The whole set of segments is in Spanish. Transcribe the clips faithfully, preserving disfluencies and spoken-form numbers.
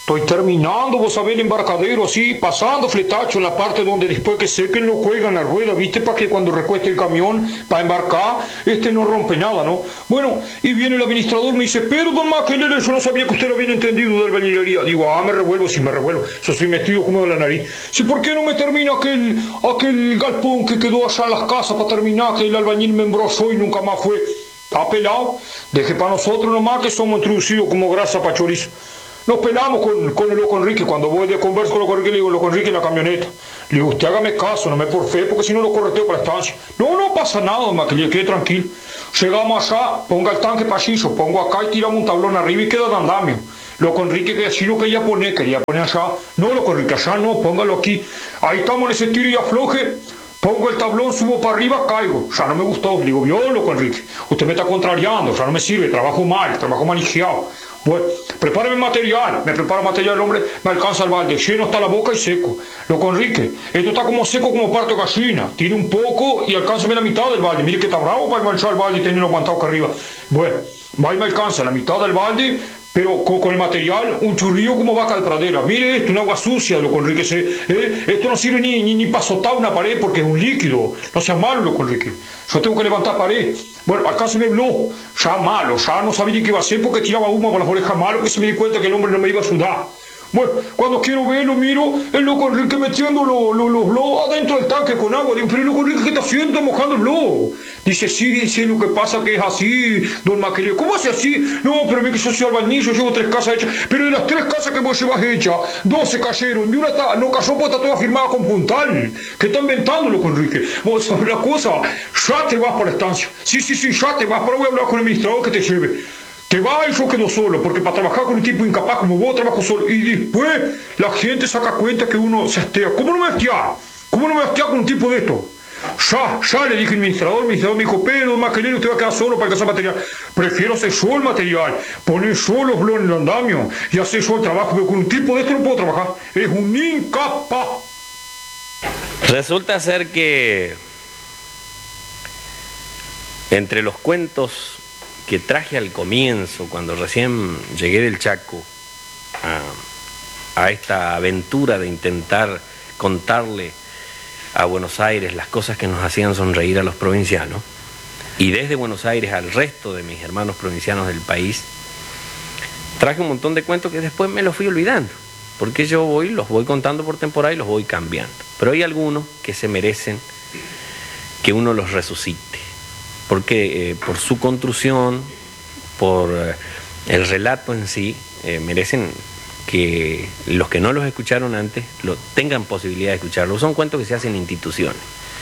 Estoy terminando, vos sabés, el embarcadero, así, pasando fletacho en la parte donde después que sequen lo cuelgan la rueda, ¿viste? Para que cuando recueste el camión para embarcar, este no rompe nada, ¿no? Bueno, y viene el administrador, me dice, pero don Maquelele, yo no sabía que usted lo había entendido de albañilería. Digo, ah, me revuelvo, sí me revuelvo, yo soy metido como de la nariz. Sí, ¿por qué no me termina aquel, aquel galpón que quedó allá en las casas para terminar, que el albañil me embrozó y nunca más fue? Está pelado, deje para nosotros nomás que somos introducidos como grasa para chorizo. Nos pelamos con, con el loco Enrique. Cuando voy de converso con el loco Enrique, le digo, loco Enrique, en la camioneta. Le digo, usted hágame caso, no me por fe, porque si no lo correteo para la estancia. No, no pasa nada, ma, que le quede tranquilo. Llegamos allá, ponga el tanque pasillo, pongo acá y tiramos un tablón arriba y queda de andamio. Loco Enrique, que así lo quería poner, quería poner allá. No, loco Enrique, allá no, póngalo aquí. Ahí estamos en ese tiro y afloje. Pongo el tablón, subo para arriba, caigo. Ya no me gustó. Le digo, vio, loco Enrique, usted me está contrariando, ya no me sirve, trabajo mal, trabajo manijeado. Bueno, prepárame material, me prepara material el hombre, me alcanza el balde, lleno hasta la boca y seco. Loco Enrique, esto está como seco como parto de gallina, tire un poco y alcánzame la mitad del balde. Mire que está bravo para enganchar el balde y tenerlo aguantado acá arriba. Bueno, va y me alcanza la mitad del balde, pero con, con el material, un churrillo como vaca de pradera. Mire esto, un agua sucia, loco Enrique. Se, eh, esto no sirve ni, ni, ni para azotar una pared porque es un líquido. No sea malo, loco Enrique. Yo tengo que levantar pared. Bueno, acá se me habló. Ya malo, ya no sabía ni qué iba a hacer porque tiraba humo por las orejas. Malo que se me di cuenta que el hombre no me iba a ayudar. Bueno, cuando quiero ver, lo miro, el loco Enrique metiendo los lo, lo, lo, adentro del tanque con agua. Digo, pero el loco Enrique, ¿qué está haciendo? Mojando el globo. Dice, sí, dice, lo que pasa que es así, don Maquelele. ¿Cómo hace así? No, pero ve que yo soy albañil, yo llevo tres casas hechas. Pero de las tres casas que vos llevas hechas, dos se cayeron. Y una está, no cayó porque está toda firmada con puntal. ¿Qué está inventando, loco Enrique? Vos sabés la cosa, ya te vas para la estancia. Sí, sí, sí, ya te vas, pero voy a hablar con el administrador que te lleve. Te va y yo quedo solo, porque para trabajar con un tipo incapaz como vos, trabajo solo. Y después la gente saca cuenta que uno se hastea. ¿Cómo no me hastea? ¿Cómo no me hastea con un tipo de esto? Ya, ya le dije al administrador, el administrador me dijo, pero Maquelele, usted va a quedar solo para alcanzar material. Prefiero hacer yo el material, poner yo los bloques en el andamio y hacer yo el trabajo, pero con un tipo de esto no puedo trabajar. Es un incapaz. Resulta ser que entre los cuentos que traje al comienzo, cuando recién llegué del Chaco, a, a esta aventura de intentar contarle a Buenos Aires las cosas que nos hacían sonreír a los provincianos, y desde Buenos Aires al resto de mis hermanos provincianos del país, traje un montón de cuentos que después me los fui olvidando, porque yo voy, los voy contando por temporada y los voy cambiando. Pero hay algunos que se merecen que uno los resucite, porque eh, por su construcción, por eh, el relato en sí, eh, merecen que los que no los escucharon antes lo, tengan posibilidad de escucharlos. Son cuentos que se hacen en instituciones.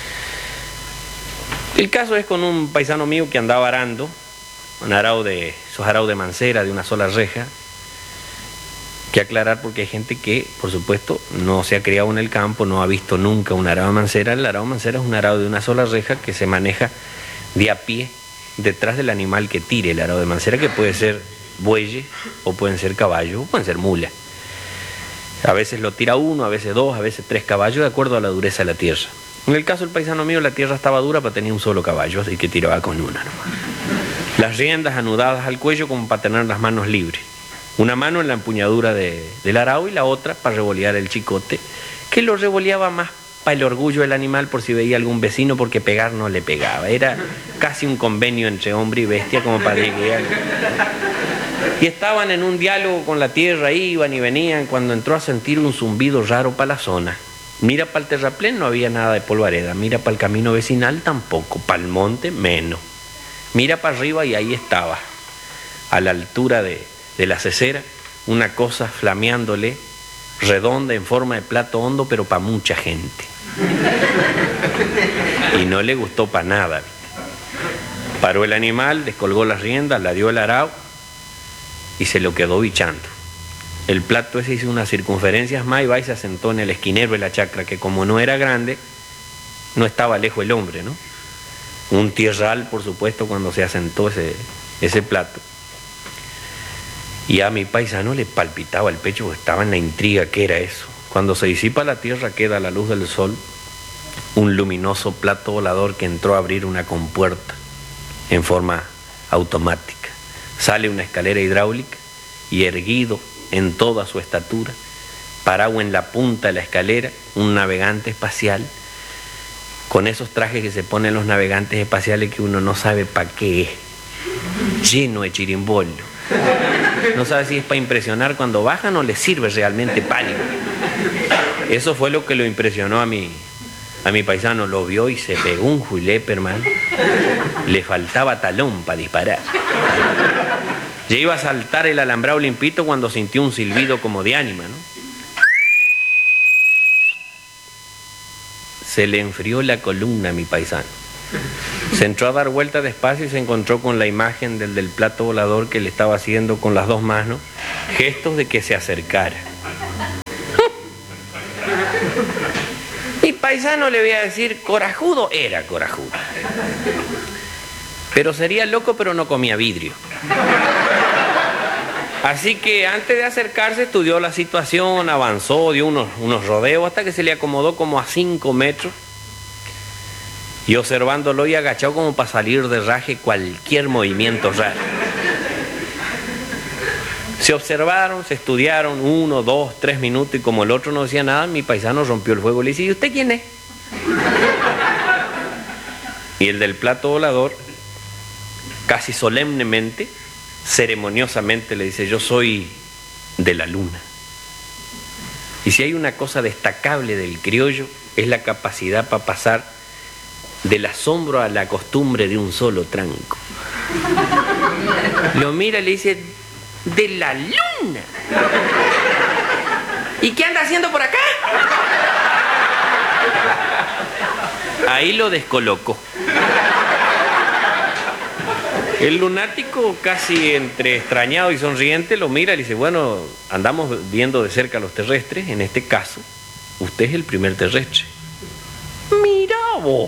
El caso es con un paisano mío que andaba arando, un arao de, esos araos de mancera de una sola reja, que aclarar porque hay gente que, por supuesto, no se ha criado en el campo, no ha visto nunca un arao de mancera. El arao de mancera es un arao de una sola reja que se maneja de a pie detrás del animal que tire el arao de mancera, que puede ser bueyes, o pueden ser caballos, o pueden ser mulas. A veces lo tira uno, a veces dos, a veces tres caballos, de acuerdo a la dureza de la tierra. En el caso del paisano mío, la tierra estaba dura, pero tenía un solo caballo, así que tiraba con una nomás. Las riendas anudadas al cuello como para tener las manos libres. Una mano en la empuñadura de, del arao y la otra para revolear el chicote, que lo revoleaba más para el orgullo del animal, por si veía algún vecino, porque pegar no le pegaba. Era casi un convenio entre hombre y bestia, como para que... Y estaban en un diálogo con la tierra, iban y venían, cuando entró a sentir un zumbido raro para la zona. Mira para el terraplén, no había nada de polvareda. Mira para el camino vecinal, tampoco. Para el monte, menos. Mira para arriba y ahí estaba, a la altura de, de la cesera, una cosa flameándole, redonda, en forma de plato hondo, pero para mucha gente. Y no le gustó para nada. Paró el animal, descolgó las riendas, la dio el arao y se lo quedó bichando. El plato ese hizo unas circunferencias más y va y se asentó en el esquinero de la chacra, que como no era grande, no estaba lejos el hombre, ¿no? Un tierral, por supuesto, cuando se asentó ese, ese plato. Y a mi paisano le palpitaba el pecho, porque estaba en la intriga, ¿qué era eso? Cuando se disipa la tierra, queda a la luz del sol un luminoso plato volador que entró a abrir una compuerta en forma automática. Sale una escalera hidráulica y erguido en toda su estatura, parado en la punta de la escalera, un navegante espacial, con esos trajes que se ponen los navegantes espaciales que uno no sabe para qué es, lleno de chirimbollo. No sabe si es para impresionar cuando bajan o le sirve realmente para algo. Eso fue lo que lo impresionó a mi, a mi paisano. Lo vio y se pegó un julepe, hermano. Le faltaba talón para disparar. Ya iba a saltar el alambrado limpito cuando sintió un silbido como de ánima, ¿no? Se le enfrió la columna a mi paisano. Se entró a dar vuelta despacio y se encontró con la imagen del del plato volador que le estaba haciendo con las dos manos gestos de que se acercara. Mi paisano, le voy a decir, corajudo era corajudo. Pero sería loco, pero no comía vidrio. Así que antes de acercarse estudió la situación, avanzó, dio unos, unos rodeos hasta que se le acomodó como a cinco metros. Y observándolo y agachado como para salir de raje cualquier movimiento raro. Se observaron, se estudiaron uno, dos, tres minutos y como el otro no decía nada, mi paisano rompió el fuego y le dice: ¿y usted quién es? Y el del plato volador, casi solemnemente, ceremoniosamente le dice: yo soy de la luna. Y si hay una cosa destacable del criollo, es la capacidad para pasar del asombro a la costumbre de un solo tranco. Lo mira y le dice: ¿de la luna? ¿Y qué anda haciendo por acá? Ahí lo descolocó. El lunático, casi entre extrañado y sonriente, lo mira y le dice: bueno, andamos viendo de cerca a los terrestres. En este caso, usted es el primer terrestre. Mira vos.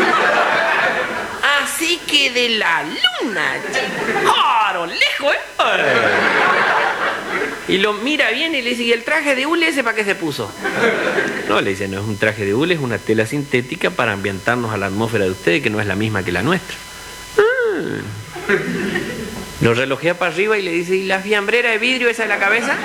Así que de la luna. ¡Claro, lejos, eh! Y lo mira bien y le dice: ¿y el traje de hule ese para qué se puso? No, le dice: no es un traje de hule, es una tela sintética para ambientarnos a la atmósfera de ustedes, que no es la misma que la nuestra. Mm. Lo relojea para arriba y le dice: ¿y la fiambrera de vidrio esa en la cabeza?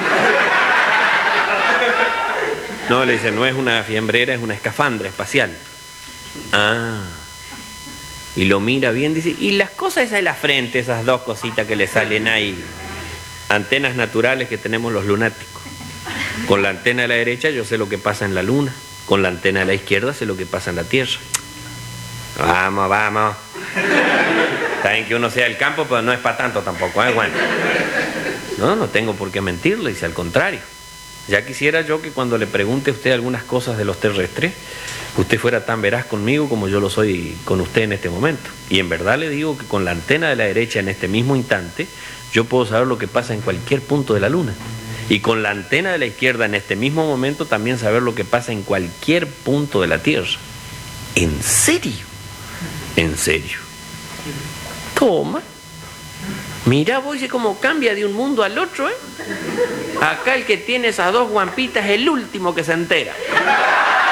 No, le dice: no es una fiambrera, es una escafandra espacial. Ah. Y lo mira bien, dice: ¿y las cosas esas de la frente, esas dos cositas que le salen ahí? Antenas naturales que tenemos los lunáticos. Con la antena de la derecha yo sé lo que pasa en la luna. Con la antena de la izquierda sé lo que pasa en la tierra. Vamos, vamos. Saben que uno sea del campo, pero no es para tanto tampoco, ¿eh? Bueno. No, no tengo por qué mentirle, dice: al contrario. Ya quisiera yo que cuando le pregunte a usted algunas cosas de los terrestres, usted fuera tan veraz conmigo como yo lo soy con usted en este momento. Y en verdad le digo que con la antena de la derecha en este mismo instante, yo puedo saber lo que pasa en cualquier punto de la luna. Y con la antena de la izquierda en este mismo momento también saber lo que pasa en cualquier punto de la Tierra. ¿En serio? En serio. Toma. Mira vos, dice, cómo cambia de un mundo al otro, ¿eh? Acá el que tiene esas dos guampitas es el último que se entera.